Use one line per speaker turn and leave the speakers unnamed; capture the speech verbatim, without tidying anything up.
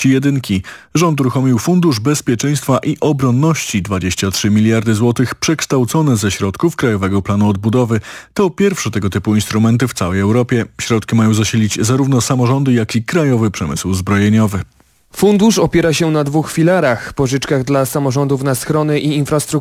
wartości jedynki. Rząd uruchomił Fundusz Bezpieczeństwa i Obronności, dwadzieścia trzy miliardy złotych przekształcone ze środków Krajowego Planu Odbudowy. To pierwsze tego typu instrumenty w całej Europie. Środki mają zasilić zarówno samorządy, jak i krajowy przemysł zbrojeniowy.
Fundusz opiera się na dwóch filarach: pożyczkach dla samorządów na schrony i infrastrukturę